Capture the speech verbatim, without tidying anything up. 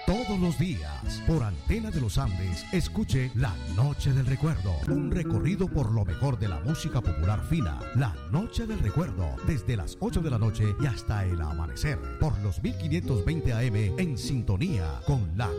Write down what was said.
Todos los días, por Antena de los Andes, escuche La Noche del Recuerdo. Un recorrido por lo mejor de la música popular fina. La Noche del Recuerdo, desde las ocho de la noche y hasta el amanecer. Por los mil quinientos veinte A M, en sintonía con la